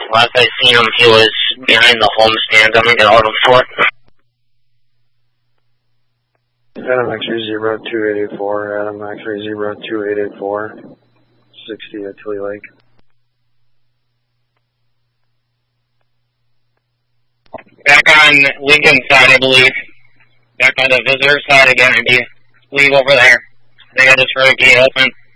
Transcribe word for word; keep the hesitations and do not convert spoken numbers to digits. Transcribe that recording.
Last I seen him, he was behind the homestand. I'm going to get out of foot. Adam X-ray zero two eight eight four, Adam X-ray zero two eight eight four, sixty at Tilly Lake. Back on Lincoln side, I believe. Back on the visitor side again, I believe over there. They got this for a gate open.